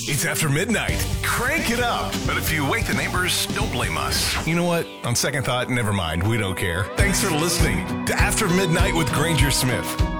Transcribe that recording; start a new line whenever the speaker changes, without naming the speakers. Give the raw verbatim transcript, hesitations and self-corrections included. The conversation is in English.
It's after midnight. Crank it up. But if you wake the neighbors, don't blame us. You know what? On second thought, never mind. We don't care. Thanks for listening to After Midnight with Granger Smith.